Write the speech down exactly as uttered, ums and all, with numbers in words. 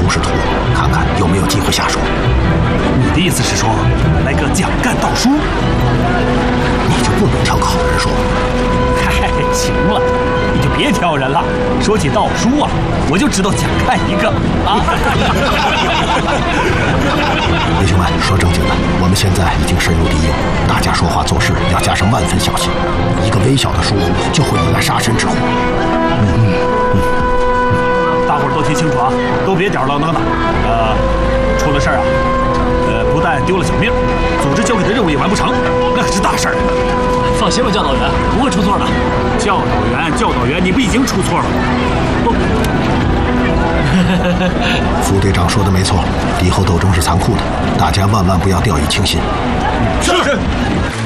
图示图，看看有没有机会下手。 你的意思是说，来个蒋干盗书？ 你就不能挑个好人说？ 嗨，行了，你就别挑人了。说起盗书啊，我就知道蒋干一个啊。 弟兄们，说正经的，我们现在已经深入敌营，大家说话做事要加上万分小心，一个微小的疏忽就会引来杀身之祸。嗯嗯嗯， 大伙儿都听清楚啊，都别吊儿郎当的。呃，出了事儿啊，呃，不但丢了小命，组织交给的任务也完不成，那可是大事儿。 放心吧，教导员，不会出错的。 教导员，教导员，你不已经出错了？ 副队长说的没错，敌后斗争是残酷的，大家万万不要掉以轻心。 是。